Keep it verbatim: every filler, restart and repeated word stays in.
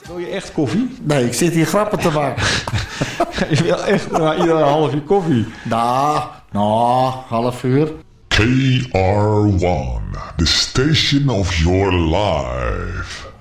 Wil je echt koffie? Nee, ik zit hier grappen te maken. Je wil echt na iedere half uur koffie. Nou, nou, half uur. K R one, the station of your life.